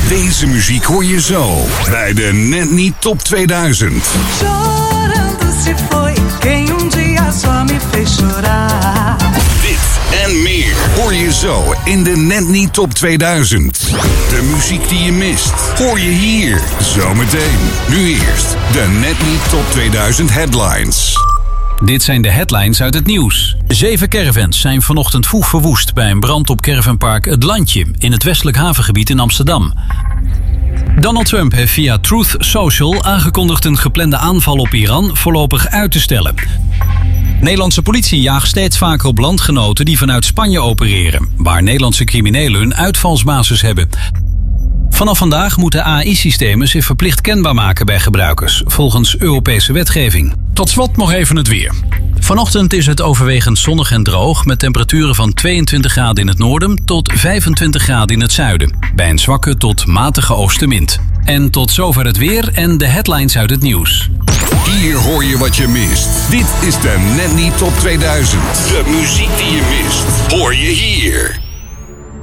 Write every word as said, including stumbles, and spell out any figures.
Deze muziek hoor je zo bij de Net Niet Top tweeduizend. Chorando se foi quem um dia só me fez chorar. Dit en meer hoor je zo in de Net Niet Top tweeduizend. De muziek die je mist hoor je hier zometeen. Nu eerst de Net Niet Top tweeduizend headlines. Dit zijn de headlines uit het nieuws. Zeven caravans zijn vanochtend vroeg verwoest bij een brand op caravanpark Het Landje in het westelijk havengebied in Amsterdam. Donald Trump heeft via Truth Social aangekondigd een geplande aanval op Iran voorlopig uit te stellen. Nederlandse politie jaagt steeds vaker op landgenoten die vanuit Spanje opereren, waar Nederlandse criminelen hun uitvalsbasis hebben. Vanaf vandaag moeten A I-systemen zich verplicht kenbaar maken bij gebruikers, volgens Europese wetgeving. Tot slot nog even het weer. Vanochtend is het overwegend zonnig en droog met temperaturen van tweeëntwintig graden in het noorden tot vijfentwintig graden in het zuiden. Bij een zwakke tot matige oostenwind. En tot zover het weer en de headlines uit het nieuws. Hier hoor je wat je mist. Dit is de Net Niet Top tweeduizend. De muziek die je mist hoor je hier.